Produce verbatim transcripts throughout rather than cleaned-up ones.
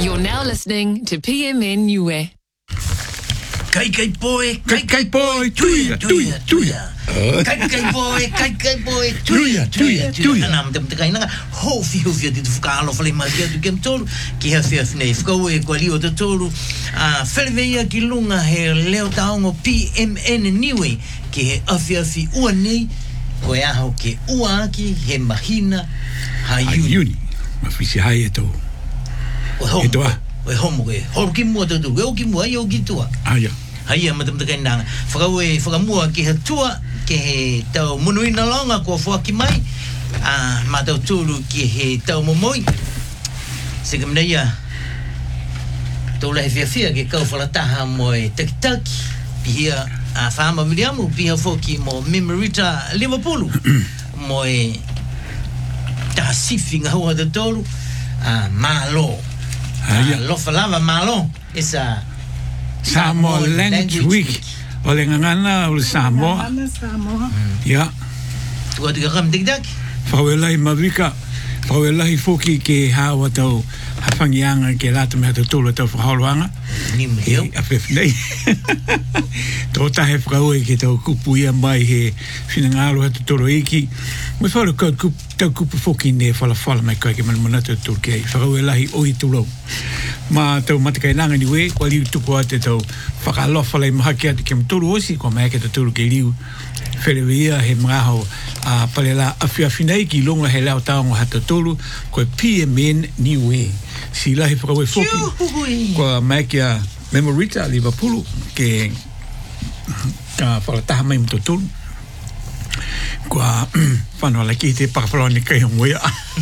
You're now listening to P M N Niue. Kai kai boy, kai kai boy, tuia, tuia, tuia. Kai kai boy, kai kai boy, tuia, tuia, tuia. Ana mte mte kai nanga hofi hofi de fukalo fale magia do game tolu. Ki ha fia fne fko e ko lio de tolu. A felveia ki lunga he leo taongo P M N Niue ki he afia fi uani ko ya ho ke uaki he mahina hayuni. Ma fisi hai eto. E toa. E homo e horki mua tu tu e ki mua e o ki tua. Aia. Aia mata mata kainanga. Whakau e whakamua ki he tua ki he tau munuina longa kua whaki mai. A matau tūru ki he tau momoi. Sika mneia tau lehe fia fia ki kau whalataha mo e taki-taki. Pihia a whaama Miriamu piha whoki mo Memorita Liverpool. Mo e taha sifi ngā hua te tōru. A malo. Aia. Lo falava malo. Esa Samoa Language Week. O le ngangana o le Samoa. Samoa. Ia. Tua tika kam tik-tak. Whawelai mawika. Whawelai foki ke hawa tau hawhangianga ke lata mea tau tōla tau whaholoanga. Ni mheo. A whewhnei. Tō tahe whakaue ke tau kupu ia mai he whinangalo hatu toro iki. Mui whaura kau tau kupu foki ne whala whala mai kai ke manamana tau tōru kei. Whakauelahi oi tūrau. Ma tau matakainanga ni we, kwa liu tuku ate tau whakalofa lai mahaki ate ke mtoro osi, kwa mai ke tau tōru ke liu. Wherewea he mraho a palela awhiawhinei ki longa he leo taongo hata tōru, koe P M N Niue. Si lahi whakaue foki, kwa mai ke a Memorita Liverpool, ke ka whalataha mai mto tōru. Kwa whanau lai ki te pakapaloni kai hongoia.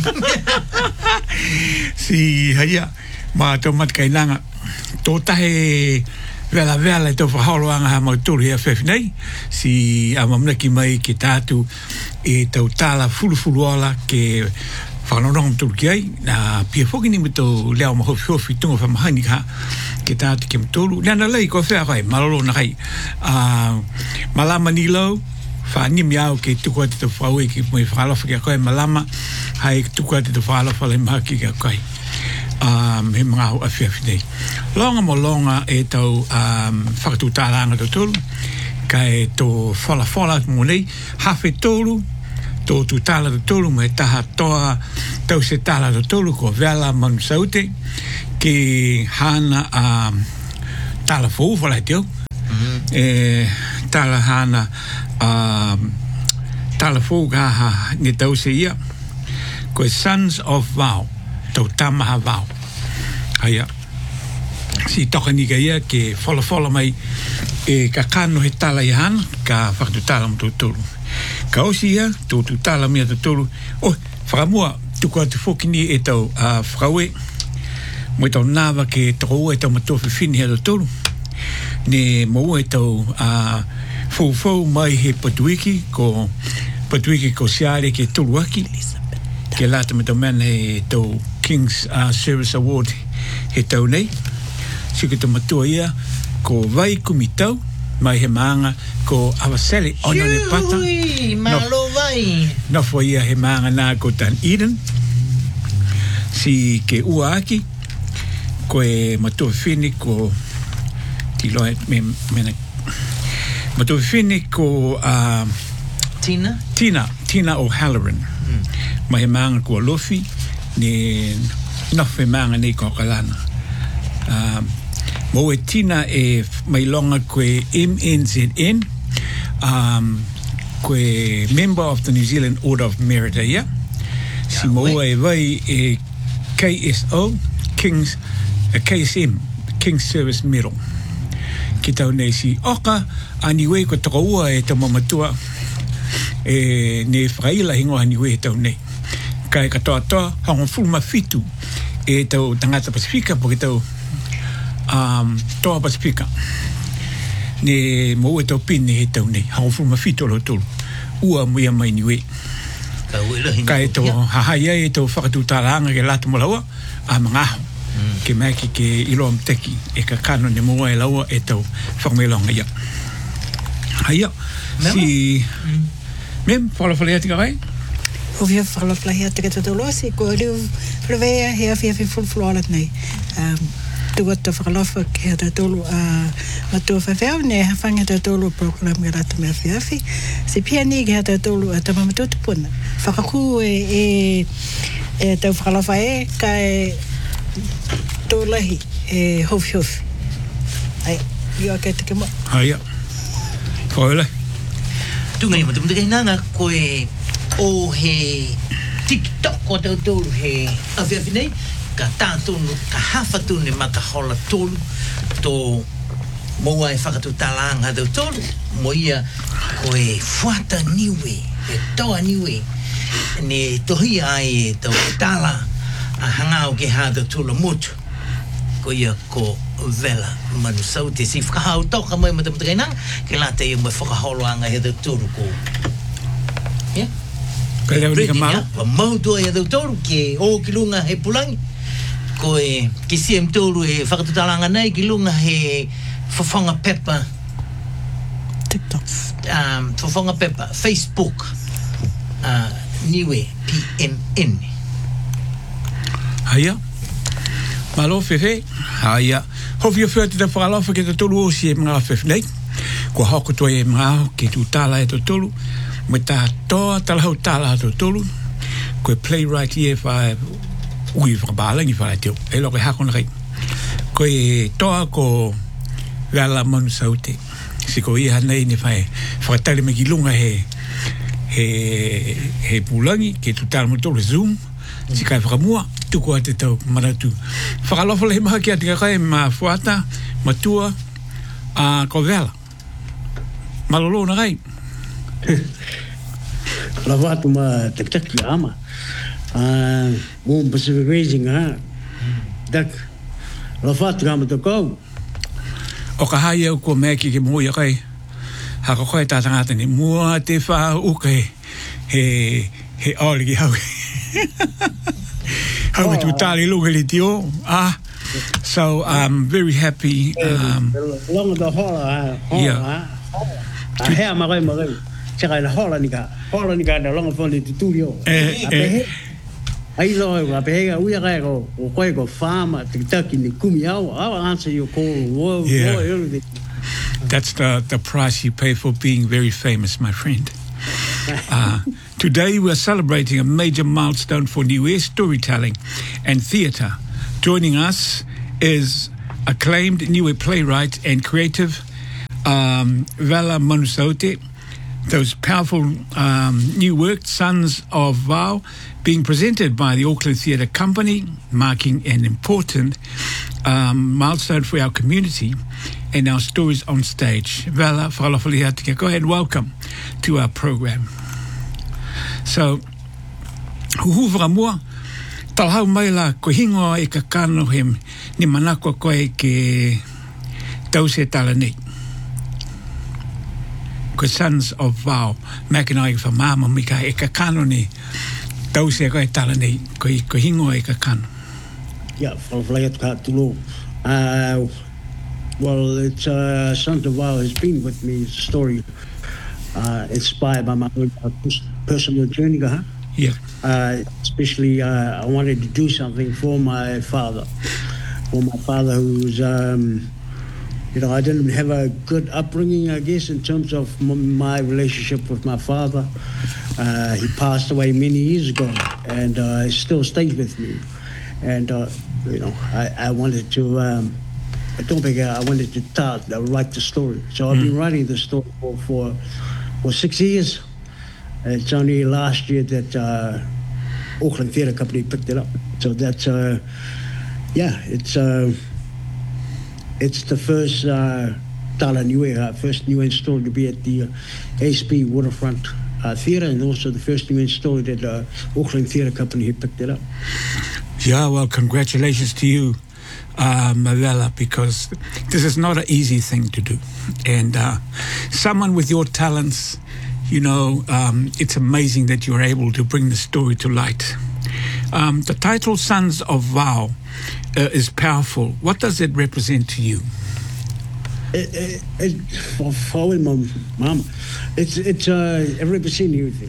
Si haia, ma tau matakainanga, tō tahe vela vela e tau whaholoanga ha mau tōru hea whewhinei, si a mamnaki mai ki tātu e tau tāla fulu-fulu ala ke whanauronga mtoro ki ai, na pia whoki ni mito leo mahofi hofi tunga whamahani ka ke tātu ke mtoro. Nana lei ko whea kai, malolo na kai, malama ni lau, whanimi au ke tuku ati tau whaue ki mui whakalofa ki a koe malama, hai tuku ati tau whakalofa lai mahaki ki a koe. Um, he mga hau awhiawhinei. Longa mo longa e tau um, whakatūtāranga tau tōru, ka e tō whala whala mo nei, hawhi tōru, tō tūtāla tau tōru, me taha toa tau se tāla tau tōru, ko vela manu saute, ke hana um, tāla whau whala teo, mm-hmm. e tāla hana um, tāla whau kaha ne tau se ia, ko Sons of Vow, tau tamaha vau. Haia. Si toka ni ka ia ke whala whala mai e ka kano he tala i hana ka whakatutala mo tau tōru. Ka osi ia, tō tutala mea tau tōru. Oh, whakamua, tuku atu whoki ni e tau uh, whakaue. Mo e tau nāwa ke toko ua e tau matofi whini hea tau tōru. Ne mo ua e tau uh, whau mai he patuiki ko patuiki ko siare ke tōruaki. Ke lata me tau mena he tau King's uh, Service Award he tau nei. Sika tau matua ia ko vai kumitau mai he maanga ko Awasele ono ne pata. Shui, malo vai. Nofo ia he maanga nā ko Tan Eden. Si ke ua aki ko e matua whini ko tiloe me mena matua whini ko uh, Tina? Tina, Tina O'Halloran. Hmm. Mai he maanga ko Lofi ni nofe maanga nei ko kalana. Um, mo e tina e mai longa koe M N Z N, um, koe member of the New Zealand Order of Merit ia. Si mo e vai e K S O, King's, uh, K S M, King's Service Medal. Ki tau nei si oka, aniwe ko toko ua e tau mamatua e ne whakaila hingo aniwe e tau nei. Kai katoa toa, hango fulma fitu e tau tangata Pasifika po ki tau um, toa Pasifika. Ne mo e tau pini he tau nei, hango fulma fitu alo tolu. Ua muia mai niwe. Kai tau hahaia e tau whakatūtāranga ke lata mo laua, a mangaho. Mm. Ke maki ke ilo amteki e ka kano ne mua e laua e tau whakamelonga ia. Haia, si... Mm. Mem, whala whala ati ka kai? Hofia whakalapla hea te kata tolo asi, ko reu rewea hea whia whi fulfloarat nei. Um, tua ta whakalafa ki hea tolo a matua whawhau, ne hawhanga ta tolo program ki rata mea whiawhi. Se pia ni ki hea tolo a tamamatua te puna. Whakaku e, e, e tau whakalafa e, ka e tōlahi e hofi hofi. Ai, ia kai te ke mo. Haia. Koele. Tunga ni matu matu kai nanga koe o he TikTok o tau tolu he awhiawhi nei, ka tātonu, ka hawhatunu maka hola tolu, tō moua e whakatu talanga tau tolu, mo ia koe whata niwe, e toa niwe, ne tohi ai e tau tala, a hangau ke hā tau tolu motu, ko ia ko vela manu sau te si whakahau toka mai mata mata kai nanga, ke la te ia mai whakaholoanga he tau tolu ko. Yeah? Ka leo ni ka mara? Wa mautua ia tau tolu ke o ki lunga he pulangi. Ko e ki C M tolu e whakatutalanga nei ki lunga he whawhanga pepa TikTok. Um, whawhanga pepa Facebook uh, niwe P M N. Haia. Malo fefe. Haia. Hofi o whia te te whakalofa ke te tolu o si e mga fefe nei. Ko hoko toi e mga ke tu tala e te tolu. Me tā toa talahau tāla to tolu, koe playwright i e whae ui whakabālangi whae teo, e loke hakona kai. Koe toa ko gala manu saute, si ko i hanei ne whae whakatari me ki lunga he he, he pulangi, ke tu tāla mo tolu Zoom, si kai whakamua, tuku a te tau maratu. Whakalofa lehi maha ki a tika kai ma fuata, matua, a ko gala. Malolo na kai. La watu ma tak-tak ama. Ah, um Pacific Racing ha. Dak. La watu kama to ko. O ka hai au ko meki ke mo ia kai. Ha ko koe tā tangata ni mua te wha uke he he oli ki hau. Hau tu tali luga li tio. Ah. So I'm very happy. Um, Long the hola. Yeah. Ah, hea magai magai. Saka na hola nika. Hola nika na longa fone te turio. Eh, eh. Ai lo a pega uia ga go o koe go fama te taki ni kumi au. I'll answer your call. Whoa, Yeah. whoa, everything. That's the, the price you pay for being very famous, my friend. Uh, today we're celebrating a major milestone for Niue storytelling and theatre. Joining us is acclaimed Niue playwright and creative um, Vala Manusaute. Those powerful um, new work, Sons of Vau, being presented by the Auckland Theatre Company, marking an important um, milestone for our community and our stories on stage. Vala, whakalawhalihatika, go ahead and welcome to our program. So, huhu whakamua, talhau maila ko hingoa e ka kano he ni manako koe ke tause tala nei. Ko Sons of Vau, makinai wha mama mika e ka kano ni tause koe tala nei, ko, ko hingoa e ka kano. Yeah, whalawhalai atu ka tulo. Uh, well, it's uh, Sons of Vau has been with me. It's a story uh, inspired by my own uh, personal journey. Huh? Yeah. Uh, especially, uh, I wanted to do something for my father. For my father who was, um, you know, I didn't have a good upbringing, I guess, in terms of m- my relationship with my father. Uh, he passed away many years ago, and uh, he still stays with me. And, uh, you know, I, I wanted to, um, I don't think I wanted to start, uh, write the story. So I've been writing the story for, for, for six years. It's only last year that uh, Auckland Theatre Company picked it up. So that's, uh, yeah, it's uh, it's the first uh, Tala Niue, uh, first Niue story to be at the uh, A S P Waterfront uh, Theatre, and also the first Niue story that uh, Auckland Theatre Company had picked it up. Yeah, well, congratulations to you, uh, Mavela, because this is not an easy thing to do. And uh, someone with your talents, you know, um, it's amazing that you're able to bring the story to light. Um, the title Sons of Vau uh, is powerful. What does it represent to you? It, it, it, for, for my mom, it's, it's uh, it represents everything.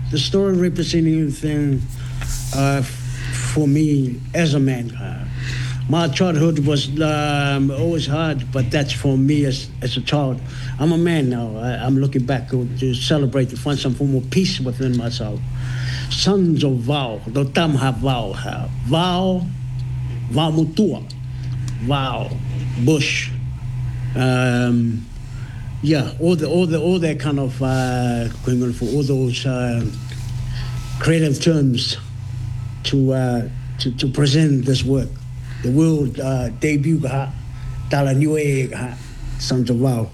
the story representing everything uh, for me as a man. Uh, my childhood was um, always hard, but that's for me as, as a child. I'm a man now. I, I'm looking back to celebrate, to find some form of peace within myself. Sons of Vau, the Tamha Vau, Vau, Vau Mutua, Vau, Bush, um, yeah, all the all the all that kind of uh, going on for all those uh, creative terms to uh, to to present this work. The world uh, debut ha, Tala Niue ha, Sons of Vau.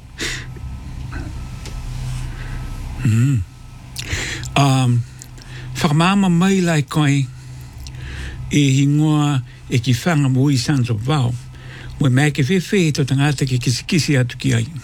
Mm. Um. Whakamama mai lai koe e hingoa e ki whanga mo i Sons of Vau. Mo mea ke whewhe to tangata ke kisi kisi atu ki ai.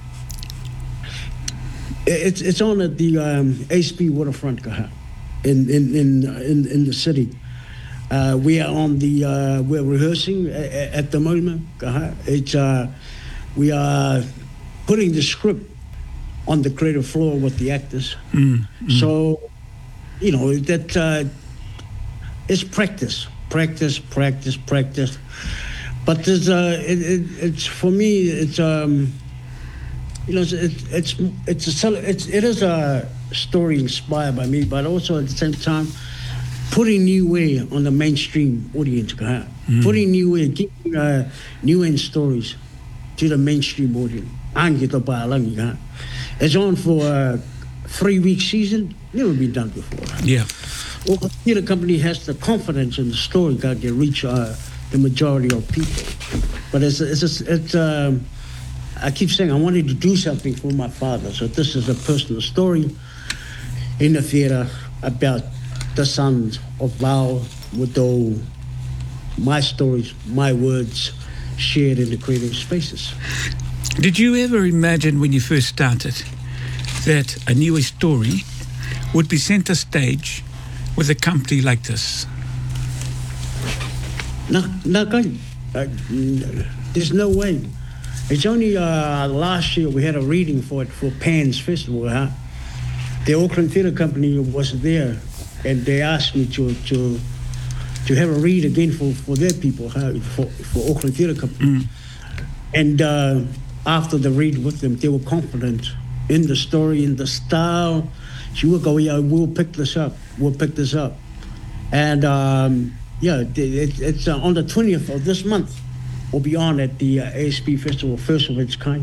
It's it's on at the um, A S P waterfront kaha, in in in in in the city. Uh, we are on the uh, we're rehearsing at, at the moment. Kaha. It's uh, we are putting the script on the creative floor with the actors. Mm, mm. So. You know, that uh, it's practice, practice, practice, practice. But there's, uh, it, it, it's for me, it's um, you know, it's it's it's a it's it is a story inspired by me, but also at the same time, putting new way on the mainstream audience, mm. putting new way, giving uh, new end stories to the mainstream audience. It's on for a three-week season. Never been done before. Yeah. Well, the theatre company has the confidence in the story that can reach uh, the majority of people. But it's it's it's. Um, I keep saying I wanted to do something for my father, so this is a personal story in the theatre about the Sons of Vau, with all my stories, my words shared in the creative spaces. Did you ever imagine when you first started that a new story would be centre stage with a company like this? No, no, uh, there's no way. It's only uh, last year we had a reading for it for Pan's Festival. Huh? The Auckland Theatre Company was there, and they asked me to to to have a read again for, for their people, huh? for for Auckland Theatre Company. Mm. And uh, after the read with them, they were confident in the story, in the style. She will go, yeah, we'll pick this up. We'll pick this up. And, um, yeah, it, it's uh, on the twentieth of this month. We'll be on at the uh, A S P Festival, first of its kind.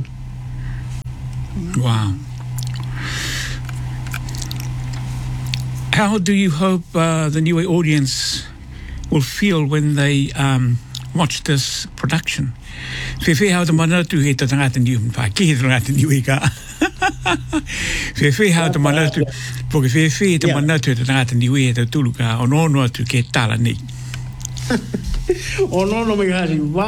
Wow. How do you hope uh, the Niue audience will feel when they um, watch this production? Whewhe hau te manatu he te tangata Niue mwha, ki he te tangata Niue ka. Whewhe hau te manatu, po ke whewhe te manatu he te tangata Niue he te tulu ka, o nono atu ke tala nei. O nono me hari,